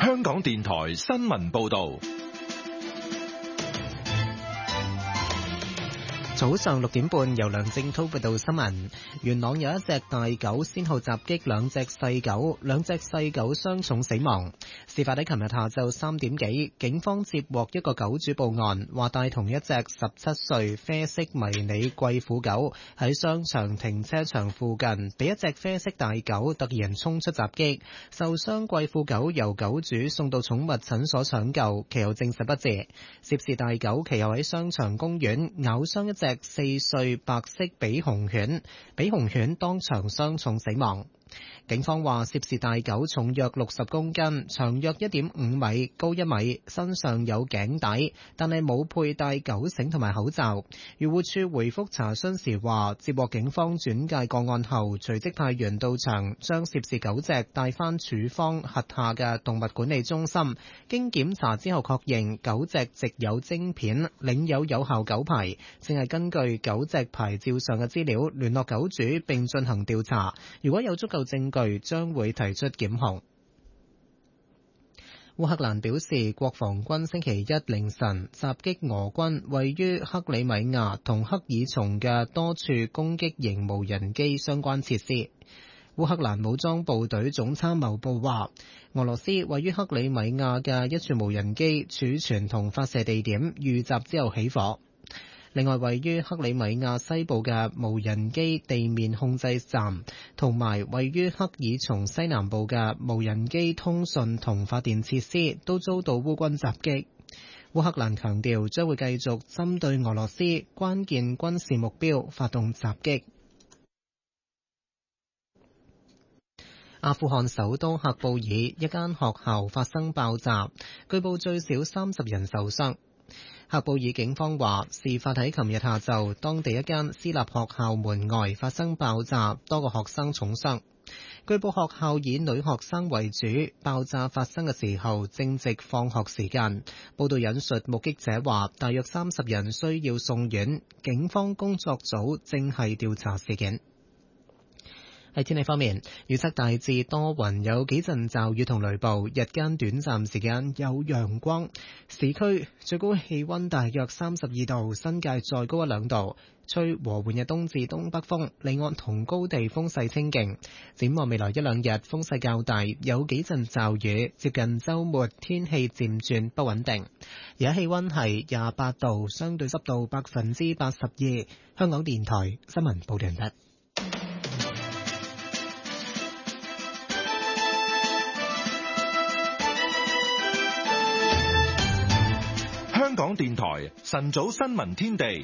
香港電台新聞報道。 早上6點半，由梁正滔報道新聞。元朗有一隻大狗先後襲擊兩隻細狗，兩隻細狗傷重死亡。事發喺琴日下晝3點幾，警方接獲一個狗主報案，話帶同一隻17歲啡色迷你貴婦狗喺商場停車場附近，被一隻啡色大狗突然衝出襲擊，受傷貴婦狗由狗主送到寵物診所搶救，其後證實不治。涉事大狗其後喺商場公園咬傷一隻4歲白色比熊犬，比熊犬當場傷重死亡。警方話涉事大狗重約60公斤，長約1.5米，高1米，身上有頸帶，但係冇佩戴狗繩同埋口罩。漁護署回覆查詢時話，接獲警方轉介個案後，隨即派員到場，將涉事狗隻帶返署方轄下嘅動物管理中心。經檢查之後確認，狗隻植有晶片，領有有效狗牌，正係根據狗隻牌照上嘅資料聯絡狗主並進行調查。如果有足夠證據，將會提出檢控。烏克蘭表示，國防軍星期一凌晨襲擊俄軍位於克里米亞同克爾松嘅多處攻擊型無人機相關設施。烏克蘭武裝部隊總參謀部話，俄羅斯位於克里米亞嘅一處無人機儲存同發射地點遇襲之後起火。另外，位於克里米亞西部嘅無人機地面控制站，同埋位於克爾松西南部嘅無人機通訊同發電設施，都遭到烏軍襲擊。烏克蘭強調將會繼續針對俄羅斯關鍵軍事目標發動襲擊。阿富汗首都喀布爾一間學校發生爆炸，據報最少30人受傷。喀布爾警方話，事發喺琴日下晝，當地一間私立學校門外發生爆炸，多個學生重傷。據報學校以女學生為主，爆炸發生嘅時候正值放學時間。報道引述目擊者話，大約30人需要送院，警方工作組正係調查事件。喺天氣方面，預測大致多雲，有幾陣驟雨同雷暴，日間短暫時間有陽光。市區最高氣溫大約32度，新界再高1-2度。吹和緩嘅東至東北風，離岸同高地風勢清勁。展望未來1-2日風勢較大，有幾陣驟雨，接近週末天氣漸轉不穩定。而家氣溫係28度，相對濕度82%。香港電台新聞報道完畢。 香港電台晨早新聞天地，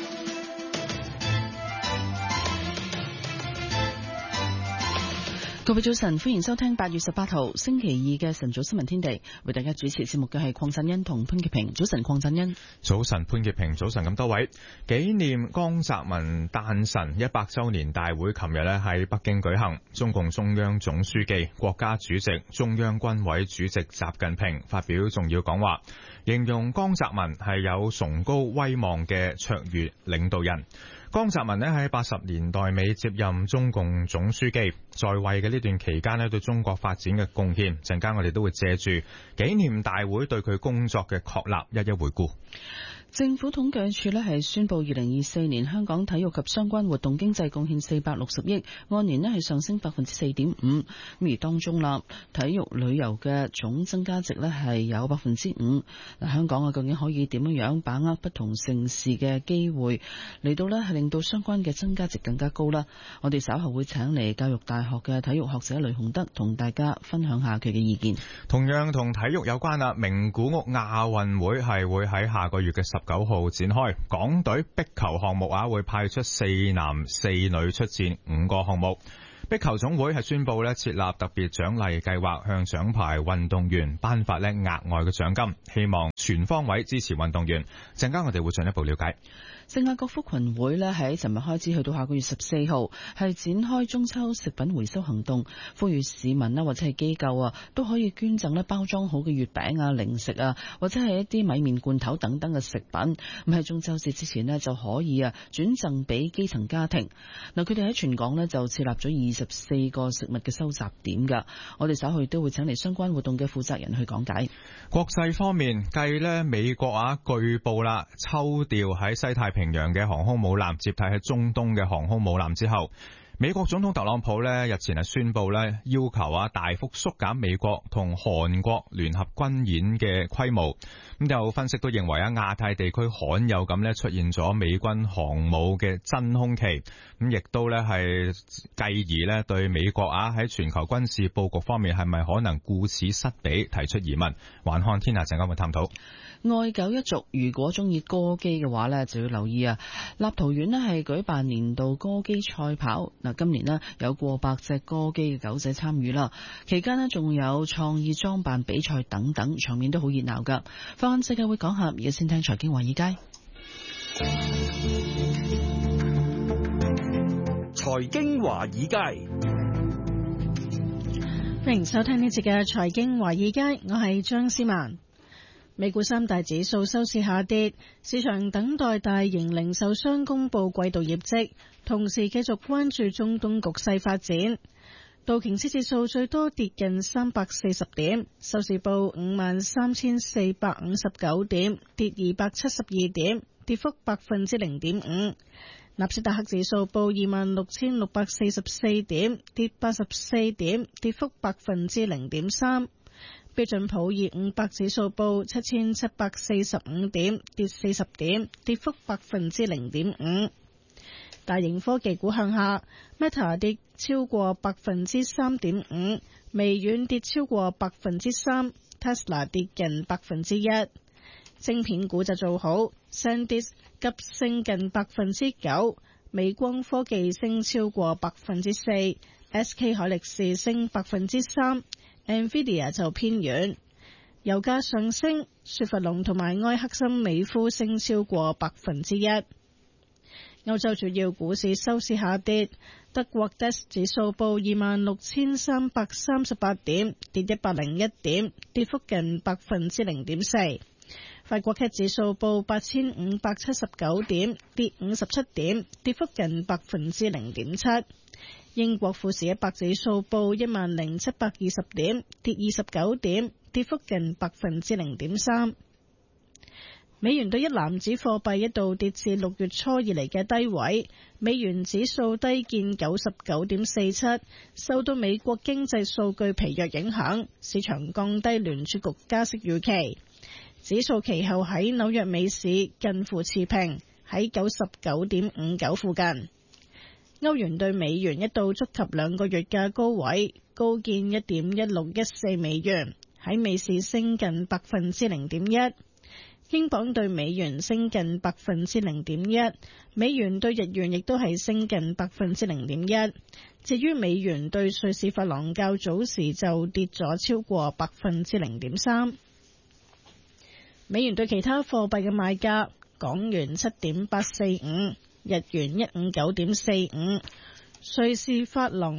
各位早晨，歡迎收聽8月18號星期二嘅晨早新聞天地，為大家主持節目嘅係鄺振恩同潘潔平。早晨，鄺振恩。 早晨，潘潔平。早晨，咁多位，紀念江澤民誕辰100週年大會，琴日呢喺北京舉行。中共中央總書記、國家主席、中央軍委主席習近平發表重要講話，形容江澤民係有崇高威望嘅卓越領導人。江澤民喺80年代尾接任中共總書記，在位嘅呢段期間咧，對中國發展嘅貢獻，陣間我哋都會借住紀念大會對佢工作嘅確立一一回顧。 政府統計處咧係宣布，2024年香港體育及相關活動經濟貢獻460億，按年咧係上升4.5%。而當中啦，體育旅遊嘅總增加值咧係有5%。香港究竟可以點樣把握不同盛事嘅機會，嚟到咧係令到相關嘅增加值更加高啦？我哋稍後會請嚟教育大學嘅體育學者雷雄德同大家分享下佢嘅意見。 同樣同體育有關啦，名古屋亞運會係會喺下個月嘅19號展開，港隊壁球項目會派出4男4女出戰5個項目。壁球總會係宣布設立特別獎勵計劃，向獎牌運動員頒發額外嘅獎金，希望全方位支持運動員。陣間我哋會進一步了解。 聖雅各福群會喺尋日開始去到下個月14號係展開中秋食品回收行動，呼籲市民或者係機構都可以捐贈包裝好嘅月餅零食或者係一啲米麵罐頭等等嘅食品，咁喺中秋節之前就可以轉贈俾基層家庭。佢哋喺全港就設立咗 24個食物嘅收集點㗎。我哋稍後都會請嚟相關活動嘅負責人去講解。 國際方面，繼呢美國據報啦抽調喺西太平洋嘅航空母艦接替喺中東嘅航空母艦之後，美國總統特朗普日前係宣布要求大幅縮減美國同韓國聯合軍演嘅規模。咁有分析都認為亞太地區罕有咁出現咗美軍航母嘅真空期，咁亦都係繼而對美國喺全球軍事佈局方面係咪可能顧此失彼提出疑問。環看天下陣間會探討。 愛狗一族如果中意歌姬嘅話就要留意立陶宛係舉辦年度歌姬賽跑。今年有過百隻歌姬嘅狗仔參與啦，期間仲有創意裝扮比賽等等，場面都好熱鬧噶。放眼世界會講下，而家先聽財經華爾街。 財經華爾街， 歡迎收聽呢節嘅財經華爾街，我係張思曼。美股三大指數收市下跌，市場等待大型零售商公布季度業績，同時繼續關注中東局勢發展。道瓊斯指數最多跌近340點，收市報53,459點，跌272點，跌幅0.5%。納斯達克指數報26,644點，跌84點，跌幅0.3%。標準普爾500指數報7,745點，跌40點，跌幅0.5%。大型科技股向下 ，Meta 跌超過3.5%，微軟跌超過3%， Tesla 跌近1%。晶片股就做好 ，SanDisk 急升近9%，美光科技升超過4%，SK 海力士升3%，NVIDIA 就偏軟。油價上升，雪佛龍同埋埃克森美孚升超過1%。歐洲主要股市收市下跌，德國 DAX 指數報26,338點，跌101點，跌幅近0.4%。法國 CAC 指數報8,579點，跌57點，跌幅近0.7%。英國富時100指數報10,720點，跌29點，跌幅近0.3%。美元對一籃子貨幣一度跌至6月初以嚟嘅低位，美元指數低見99.47，受到美國經濟數據疲弱影響，市場降低聯儲局加息預期。指數其後喺紐約美市近乎持平，喺99.59附近。歐元對美元一度觸及2個月嘅高位，高見1.1614美元，喺美市升近0.1%。英鎊對美元升近0.1%，美元對日元亦都係升近0.1%。至於美元對瑞士法郎較早時就跌咗超過0.3%。美元對其他貨幣嘅賣價：港元7.845，日元159.45，瑞士法郎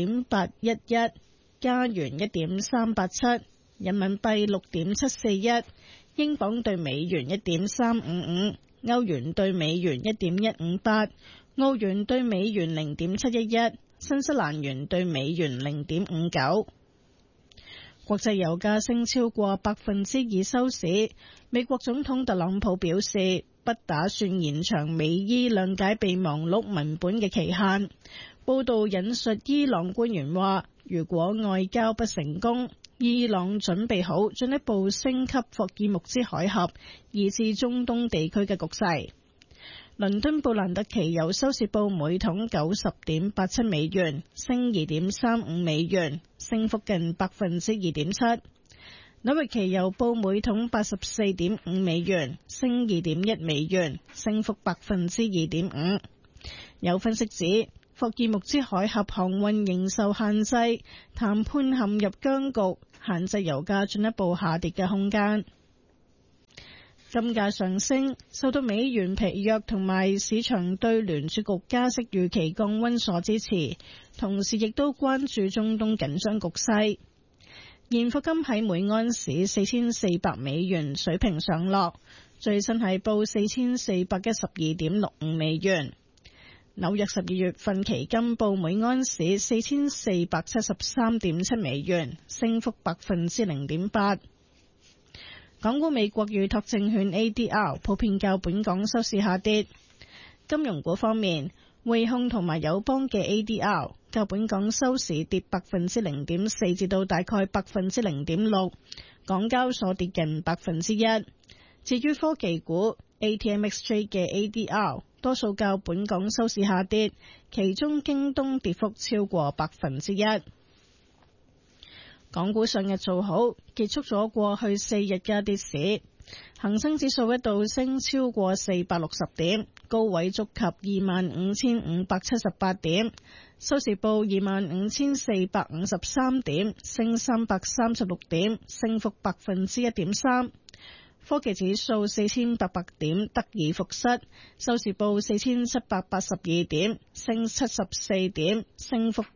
0.811，加元1.387，人民幣6.741。英鎊對美元1.355，歐元對美元1.158，澳元對美元0.711，新西蘭元對美元0.59。國際油價升超過2%收市。美國總統特朗普表示，不打算延長美伊諒解備忘錄文本嘅期限。報道引述伊朗官員話，如果外交不成功，伊朗準備好進一步升級霍爾木茲海峽以至中東地區嘅局勢。倫敦布蘭特期油收市報每桶90.87美元，升2.35美元，升幅近2.7%。紐約期油報每桶84.5美元，升2.1美元，升幅2.5%。有分析指，霍爾木茲海峽航運仍受限制，談判陷入僵局，限制油價進一步下跌嘅空間。金價上升，受到美元疲弱同埋市場對聯儲局加息預期降溫所支持，同時亦都關注中東緊張局勢。現貨金喺每安士4400美元水平上落，最新係報4412.65美元。 紐約12月份期金報每安士4473.7美元，升幅0.8%。港股美國預託證券 ADR 普遍較本港收市下跌。金融股方面，匯控同埋友邦嘅 ADR 較本港收市跌0.4%至到大概0.6%，港交所跌近1%。至於科技股 ATMXJ 嘅 ADR 多數較本港收市下跌，其中京東跌幅超過1%。港股上日做好，結束咗過去4日嘅跌市。恒生指數一度升超過460點，高位觸及25,578點，收市報25,453點，升336點，升幅1.3%。科技指數4,800點得而復失，收市報4,782點，升74點，升幅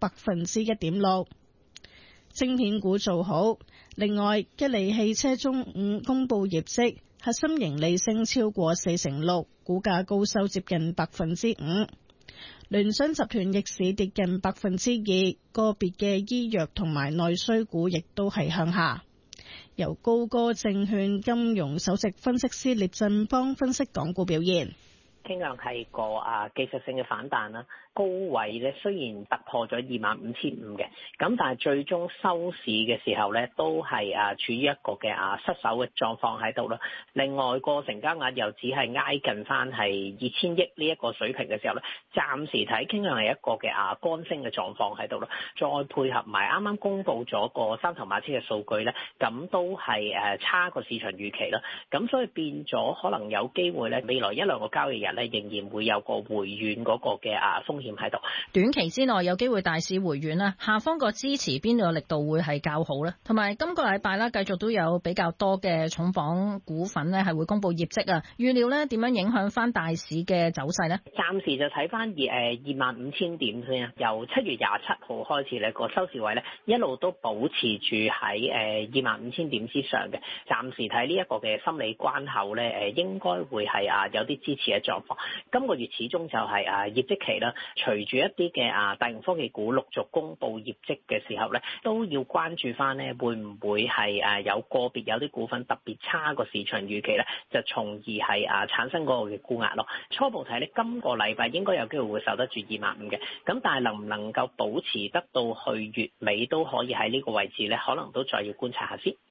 1.6%。晶片股做好，另外吉利汽車中午公布業績，核心盈利升超過46%，股價高收接近5%。聯想集團逆市跌近2%，個別嘅醫藥同埋內需股亦都係向下。由高歌證券金融首席分析師聶振邦分析港股表現， 傾向係個技術性嘅反彈啦。高位咧雖然突破咗25,500嘅，咁但係最終收市嘅時候咧都係處於一個嘅失守嘅狀況喺度啦。另外個成交額又只係挨近翻係2,000億呢一個水平嘅時候咧，暫時睇傾向係一個嘅乾升嘅狀況喺度啦。再配合埋啱啱公布咗個三頭馬車嘅數據咧，咁都係差過市場預期啦。咁所以變咗可能有機會咧，未來1-2個交易日咧仍然會有個回軟嗰個嘅風險喺度。 短期之內有機會大市回軟啦，下方個支持邊度嘅力度會係較好咧？同埋今個禮拜啦，繼續都有比較多嘅重磅股份咧係會公布業績啊，預料咧點樣影響翻大市嘅走勢咧？ 暫時就睇翻25,000點先啊，由7月27號開始咧個收市位咧一路都保持住喺25,000點之上嘅，暫時睇呢一個嘅心理關口咧應該會係有啲支持嘅狀況。今個月始終就係業績期啦，隨住一啲嘅大型科技股陸續公布業績嘅時候咧，都要關注翻咧會唔會係有個別有啲股份特別差過市場預期咧，就從而係產生嗰個嘅沽壓咯。初步睇咧，今個禮拜應該有機會會守得住25,000嘅，咁但係能唔能夠保持得到去月尾都可以喺呢個位置咧，可能都再要觀察下先。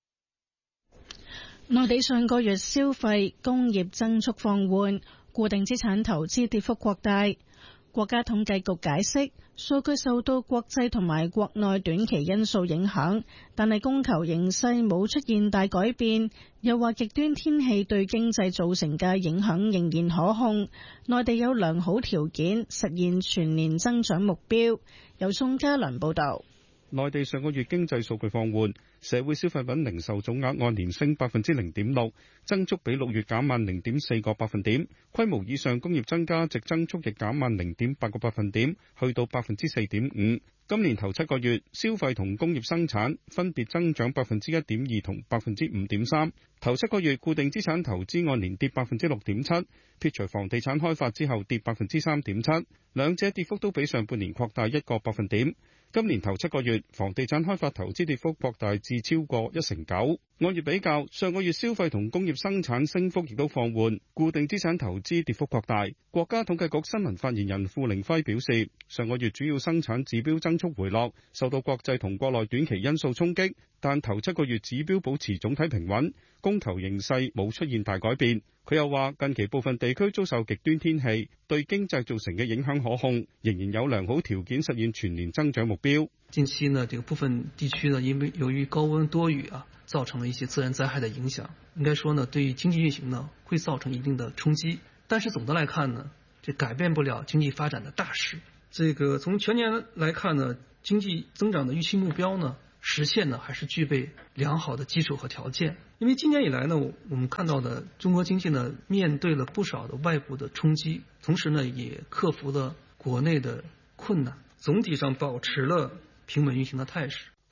內地上個月消費、工業增速放緩，固定資產投資跌幅擴大。國家統計局解釋，數據受到國際同埋國內短期因素影響，但係供求形勢冇出現大改變。又話極端天氣對經濟造成嘅影響仍然可控，內地有良好條件實現全年增長目標。由宋嘉良報導。 內地上個月經濟數據放緩，社會消費品零售總額按年升0.6%，增速比6月減慢0.4個百分點。規模以上工業增加值增速亦減慢0.8個百分點，去到4.5%。今年頭7個月，消費同工業生產分別增長1.2%同5.3%。頭7個月固定資產投資按年跌6.7%，撇除房地產開發之後跌3.7%，兩者跌幅都比上半年擴大1個百分點。今年頭7個月，房地產開發投資跌幅擴大至超過9%。按月比較，上個月消費同工業生產升幅亦都放緩，固定資產投資跌幅擴大。國家統計局新聞發言人傅凌輝表示，上個月主要生產指標增速回落，受到國際同國內短期因素衝擊，但頭7個月指標保持總體平穩，供求形勢冇出現大改變。佢又話，近期部分地區遭受極端天氣，對經濟造成嘅影響可控，仍然有良好條件實現全年增長目標。 近期呢，這個部分地區呢，因為由於高溫多雨造成了一些自然災害的影響，應該說呢，對於經濟運行呢，會造成一定的衝擊。但是總的來看呢，這改變不了經濟發展的大勢。這個從全年來看呢，經濟增長的預期目標呢，實現呢還是具備良好的基礎和條件。因為今年以來呢，我們看到的中國經濟呢，面對了不少的外部的衝擊，同時呢，也克服了國內的困難，總體上保持了平穩運行的態勢。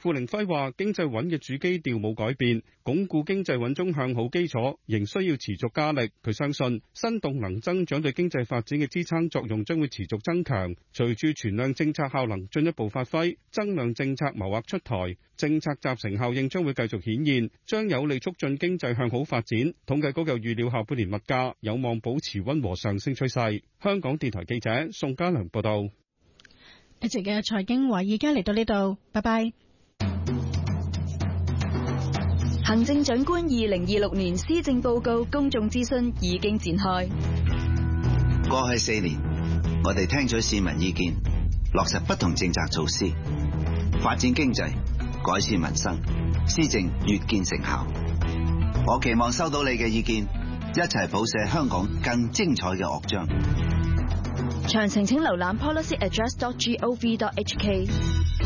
傅凌輝話：經濟穩嘅主基調冇改變，鞏固經濟穩中向好基礎仍需要持續加力。佢相信新動能增長對經濟發展嘅支撐作用將會持續增強。隨住存量政策效能進一步發揮，增量政策謀劃出台，政策集成效應將會繼續顯現，將有利促進經濟向好發展。統計局又預料下半年物價有望保持溫和上升趨勢。香港電台記者宋家良報道。 一直嘅財經華爾街嚟到呢度，拜拜。 行政長官2026年施政報告公眾諮詢已經展開。 過去4年，我哋聽取市民意見，落實不同政策措施，發展經濟，改善民生，施政越見成效。我期望收到你嘅意見，一齊譜寫香港更精彩嘅樂章。 詳情請瀏覽 policyaddress.gov.hk。